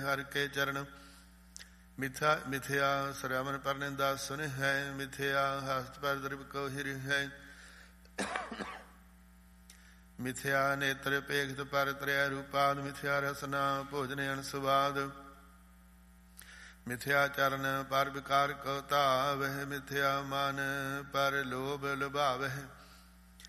ਹਰਿ ਕੇ ਚਰਨ। ਮਿਥਿਆ ਸਰਵਨ ਪਰ ਨਿੰਦਾ ਸੁਨ ਹੈ, ਮਿਥਿਆ ਹਸਤ ਪਰ ਦ੍ਰਿਪ ਕੋ ਹਿਰਿ ਹੈ। ਮਿਥਿਆ ਨੇਤਰ ਪੇਖਤ ਪਰ ਤ੍ਰਿਆ ਰੂਪਾਦ, ਮਿਥਿਆ ਰਸਨਾ ਭੋਜਨ ਅਨਸਵਾਦ। ਮਿਥਿਆ ਚਰਨ ਪਰ ਵਿਕਾਰ ਕੋ ਧਾਵਹਿ, ਮਿਥਿਆ ਮਨ ਪਰ ਲੋਭ ਲੁਭਾਵਹਿ।